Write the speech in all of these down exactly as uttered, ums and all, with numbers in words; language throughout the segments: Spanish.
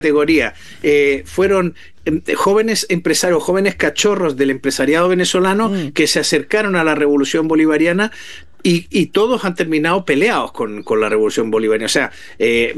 categoría. Eh, fueron eh, jóvenes empresarios, jóvenes cachorros del empresariado venezolano mm. que se acercaron a la revolución bolivariana. Y, y todos han terminado peleados con, con la revolución bolivariana. O sea, eh,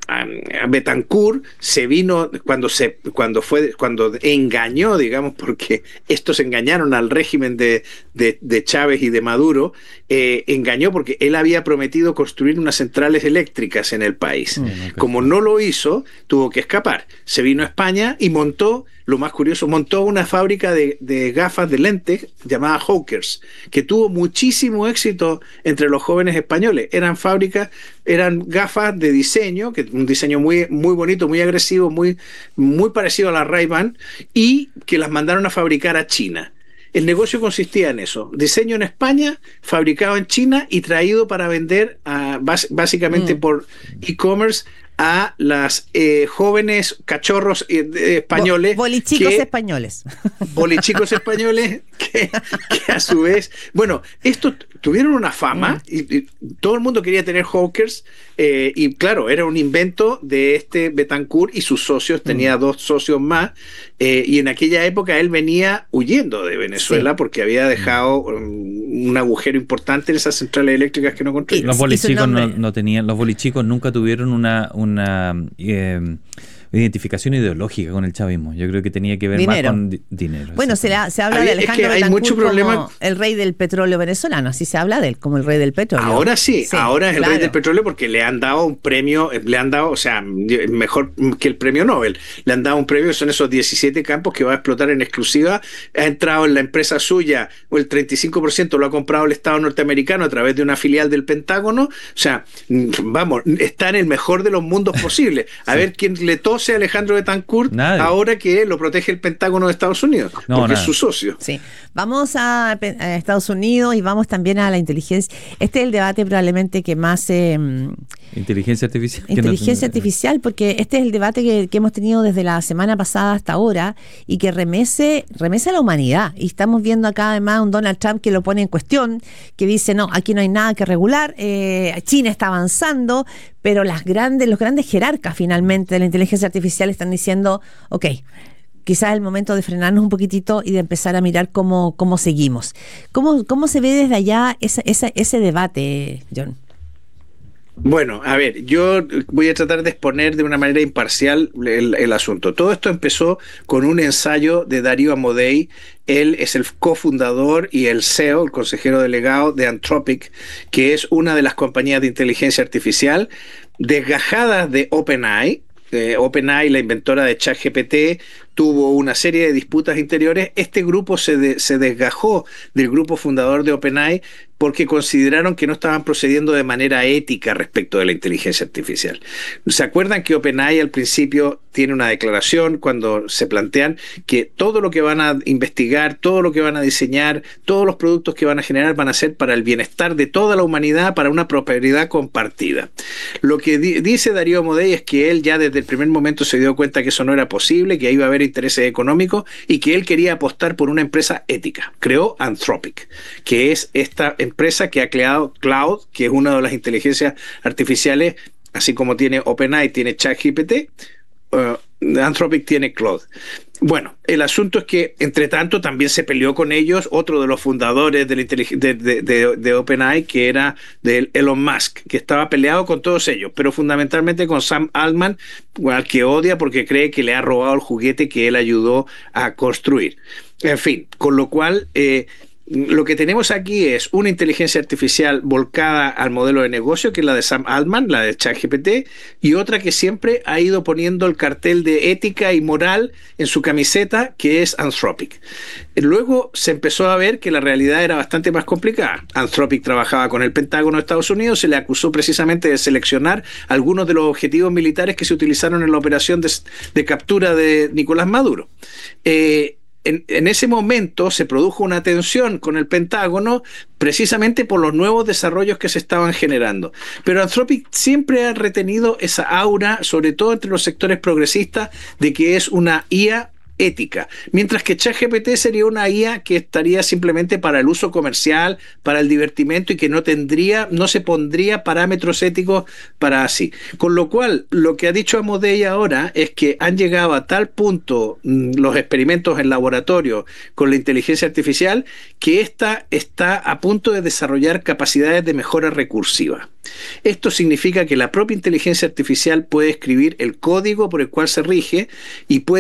Betancur se vino cuando se cuando fue cuando engañó, digamos, porque estos engañaron al régimen de, de, de Chávez y de Maduro, eh, engañó porque él había prometido construir unas centrales eléctricas en el país. Mm, okay. Como no lo hizo, tuvo que escapar. Se vino a España y montó, lo más curioso, montó una fábrica de, de gafas de lentes llamada Hawkers, que tuvo muchísimo éxito entre los jóvenes españoles. Eran fábricas, eran gafas de diseño, que un diseño muy, muy bonito, muy agresivo, muy, muy parecido a la Ray-Ban, y que las mandaron a fabricar a China. El negocio consistía en eso: diseño en España, fabricado en China y traído para vender a, básicamente mm. por e-commerce a las eh, jóvenes cachorros eh, españoles. Bo bolichicos que, españoles. Bolichicos españoles que, que a su vez... Bueno, estos tuvieron una fama mm. y, y todo el mundo quería tener Hawkers eh, y claro, era un invento de este Betancur y sus socios, tenía mm. dos socios más eh, y en aquella época él venía huyendo de Venezuela sí. porque había dejado um, un agujero importante en esas centrales eléctricas que no construyeron. Los bolichicos no, no tenían, los bolichicos nunca tuvieron una... una una eh, identificación ideológica con el chavismo. Yo creo que tenía que ver dinero. más con di dinero. Bueno, se, la, se habla Hay, de Alejandro es que hay mucho problema como el rey del petróleo venezolano, así se habla de él, como el rey del petróleo. Ahora sí, sí ahora es el claro. rey del petróleo porque le han dado un premio, le han dado, o sea, mejor que el premio Nobel, le han dado un premio, son esos diecisiete campos que va a explotar en exclusiva. Ha entrado en la empresa suya, o el treinta y cinco por ciento lo ha comprado el Estado norteamericano a través de una filial del Pentágono. O sea, vamos, está en el mejor de los mundos posibles. A sí. ver quién le tose a Alejandro Betancur Nadie. ahora que lo protege el Pentágono de Estados Unidos, no, porque nada. es su socio. Sí. Vamos a, a Estados Unidos y vamos también a la inteligencia. Este es el debate probablemente que más... Eh, inteligencia artificial. Inteligencia no, artificial, porque este es el debate que, que hemos tenido desde la semana pasada hasta ahora y que remece, remece a la humanidad. Y estamos viendo acá además un Donald Trump que lo pone en cuestión, que dice, no, aquí no hay nada que regular, eh, China está avanzando, pero las grandes, los grandes jerarcas finalmente de la inteligencia artificial están diciendo, ok, quizás es el momento de frenarnos un poquitito y de empezar a mirar cómo, cómo seguimos. ¿Cómo, cómo se ve desde allá esa, esa, ese debate, John? Bueno, a ver, yo voy a tratar de exponer de una manera imparcial el, el asunto. Todo esto empezó con un ensayo de Darío Amodei. Él es el cofundador y el C E O, el consejero delegado de Anthropic, que es una de las compañías de inteligencia artificial desgajadas de OpenAI. Eh, OpenAI, la inventora de ChatGPT, tuvo una serie de disputas interiores. Este grupo se, de, se desgajó del grupo fundador de OpenAI porque consideraron que no estaban procediendo de manera ética respecto de la inteligencia artificial. ¿Se acuerdan que OpenAI al principio tiene una declaración cuando se plantean que todo lo que van a investigar, todo lo que van a diseñar, todos los productos que van a generar van a ser para el bienestar de toda la humanidad, para una prosperidad compartida? Lo que di dice Darío Amodei es que él ya desde el primer momento se dio cuenta que eso no era posible, que ahí iba a haber intereses económicos y que él quería apostar por una empresa ética. Creó Anthropic, que es esta empresa que ha creado Cloud, que es una de las inteligencias artificiales, así como tiene OpenAI, tiene ChatGPT, uh, Anthropic tiene Cloud. Bueno, el asunto es que, entre tanto, también se peleó con ellos otro de los fundadores de, la de, de, de, de OpenAI, que era de Elon Musk, que estaba peleado con todos ellos, pero fundamentalmente con Sam Altman, al que odia porque cree que le ha robado el juguete que él ayudó a construir. En fin, con lo cual... Eh, lo que tenemos aquí es una inteligencia artificial volcada al modelo de negocio, que es la de Sam Altman, la de ChatGPT, y otra que siempre ha ido poniendo el cartel de ética y moral en su camiseta, que es Anthropic. Luego se empezó a ver que la realidad era bastante más complicada. Anthropic trabajaba con el Pentágono de Estados Unidos, se le acusó precisamente de seleccionar algunos de los objetivos militares que se utilizaron en la operación de, de captura de Nicolás Maduro. Eh, En, en ese momento se produjo una tensión con el Pentágono precisamente por los nuevos desarrollos que se estaban generando. Pero Anthropic siempre ha retenido esa aura, sobre todo entre los sectores progresistas, de que es una I A ética, mientras que ChatGPT sería una I A que estaría simplemente para el uso comercial, para el divertimento y que no tendría, no se pondría parámetros éticos para así. Con lo cual, lo que ha dicho Amodei ahora es que han llegado a tal punto mmm, los experimentos en laboratorio con la inteligencia artificial que ésta está a punto de desarrollar capacidades de mejora recursiva. Esto significa que la propia inteligencia artificial puede escribir el código por el cual se rige y puede